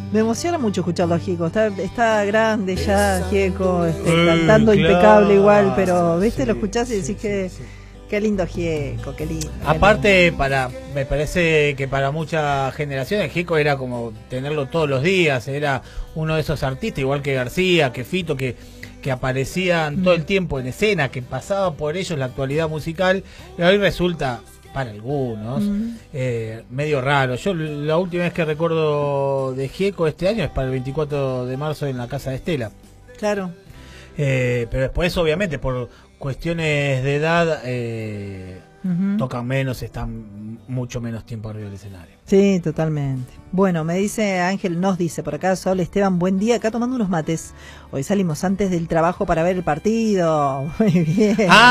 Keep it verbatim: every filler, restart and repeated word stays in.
Me emociona mucho escucharlo a Gieco. Está, está grande ya, Gieco, este, Eh, cantando claro, impecable igual, pero viste, sí, lo escuchás y decís sí, que sí, sí. qué lindo Gieco, qué lindo. qué Aparte, lindo. para me parece que para muchas generaciones Gieco era como tenerlo todos los días, era uno de esos artistas, igual que García, que Fito, que, que aparecían Mm. todo el tiempo en escena, que pasaba por ellos la actualidad musical, y hoy resulta, para algunos, Mm. eh, medio raro. Yo la última vez que recuerdo de Gieco este año es para el veinticuatro de marzo en la casa de Estela. Claro. Eh, pero después, obviamente, por cuestiones de edad, eh, Uh-huh. tocan menos, están mucho menos tiempo arriba del escenario. Sí, totalmente. Bueno, me dice Ángel, nos dice por acá, Sol Esteban, buen día, acá tomando unos mates. Hoy salimos antes del trabajo para ver el partido. Muy bien. Ah,